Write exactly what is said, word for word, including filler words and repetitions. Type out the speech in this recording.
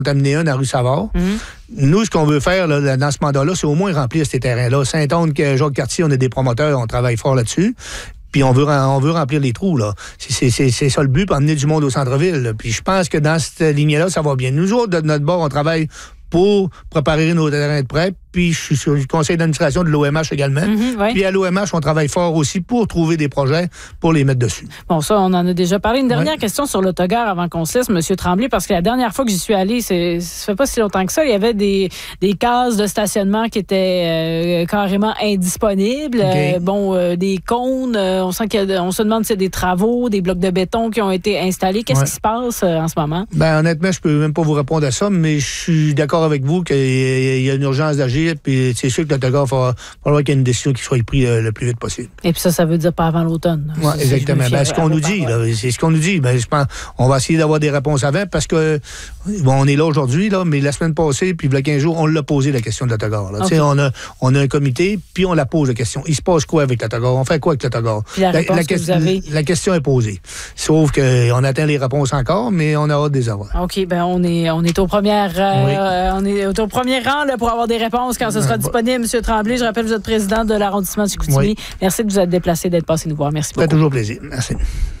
amené un à rue Savard. Mm-hmm. Nous, ce qu'on veut faire là, dans ce mandat-là, c'est au moins remplir ces terrains-là. Saint-Onge, Jacques-Cartier, on a des promoteurs, on travaille fort là-dessus. Puis on veut, on veut remplir les trous, là. C'est, c'est, c'est ça le but, pour amener du monde au centre-ville. Là. Puis je pense que dans cette lignée-là, ça va bien. Nous autres, de notre bord, on travaille pour préparer nos terrains de prêt. Puis je suis sur le conseil d'administration de l'O M H également. Mm-hmm, oui. Puis à l'O M H, on travaille fort aussi pour trouver des projets pour les mettre dessus. Bon, ça, on en a déjà parlé. Une dernière oui. question sur l'autogare avant qu'on se laisse, M. Tremblay, parce que la dernière fois que j'y suis allé, c'est, ça fait pas si longtemps que ça, il y avait des, des cases de stationnement qui étaient euh, carrément indisponibles. Okay. Euh, bon, euh, des cônes, euh, on sent qu'on se demande s'il y a des travaux, des blocs de béton qui ont été installés. Qu'est-ce ouais. qui se passe euh, en ce moment? Ben honnêtement, je peux même pas vous répondre à ça, mais je suis d'accord avec vous qu'il y a une urgence d'agir. Puis c'est sûr que l'autogare, il va falloir qu'il y ait une décision qui soit prise euh, le plus vite possible. Et puis ça, ça veut dire pas avant l'automne. Oui, exactement. Ben, ce qu'on nous dit, là, c'est ce qu'on nous dit. Ben, je pense, on va essayer d'avoir des réponses avant parce que bon, on est là aujourd'hui, là, mais la semaine passée, puis il y a quinze jours, on l'a posé la question de l'autogare. Okay. On a, on a un comité, puis on la pose la question. Il se passe quoi avec l'autogare? On fait quoi avec l'autogare? La, la, la, que vous avez... la question est posée. Sauf qu'on attend les réponses encore, mais on a hâte de les avoir. OK, ben on est, on est au premier, euh, oui. euh, on est au premier rang là, pour avoir des réponses quand ce sera disponible. M. Tremblay, je rappelle, vous êtes président de l'arrondissement de Chicoutimi. Oui. Merci de vous être déplacé, d'être passé nous voir. Merci beaucoup. Ça fait toujours plaisir. Merci.